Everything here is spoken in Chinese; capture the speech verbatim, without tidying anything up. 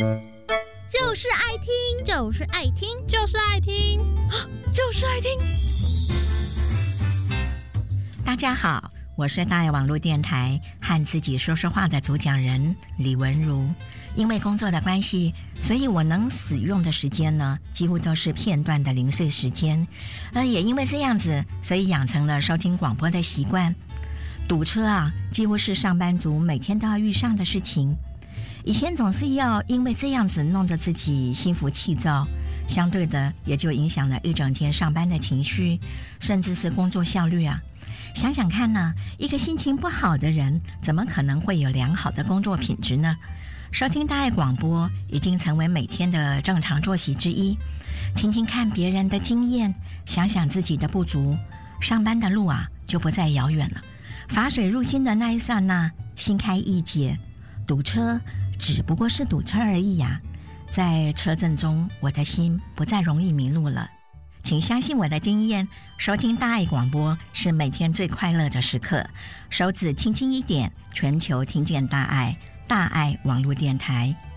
就是爱听， 就是爱听， 就是爱听， 就是爱听。 大家好，我是大爱网络电台和自己说说话的主讲人李文如。因为工作的关系，所以我能使用的时间呢，几乎都是片段的零碎时间。呃，也因为这样子，所以养成了收听广播的习惯。堵车啊，几乎是上班族每天都要遇上的事情。以前总是要因为这样子弄得自己心浮气躁，相对的也就影响了一整天上班的情绪，甚至是工作效率啊。想想看呢，一个心情不好的人，怎么可能会有良好的工作品质呢？收听大爱广播已经成为每天的正常作息之一，听听看别人的经验，想想自己的不足，上班的路啊就不再遥远了。法水入心的那一刹那，心开意解，堵车只不过是堵车而已呀、啊。在车阵中，我的心不再容易迷路了。请相信我的经验，收听大爱广播是每天最快乐的时刻。手指轻轻一点，全球听见大爱，大爱网络电台。